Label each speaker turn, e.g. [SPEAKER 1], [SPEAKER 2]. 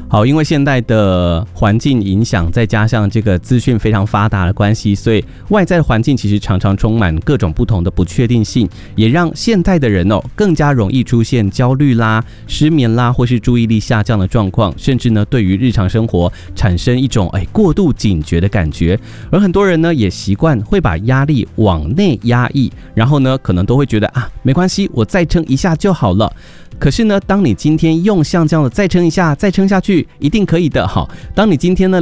[SPEAKER 1] 好，因为现代的环境影响，再加上这个资讯非常发达的关系，所以外在的环境其实常常充满各种不同的不确定性，也让现代的人更加容易出现焦虑啦、失眠啦，或是注意力下降的状况，甚至呢对于日常生活产生一种过度警觉的感觉。而很多人呢也习惯会把压力往内压抑，然后呢可能都会觉得没关系，我再撑一下就好了。可是呢，当你今天用像这样的再撑一下、再撑下去，一定可以的。好，当你今天呢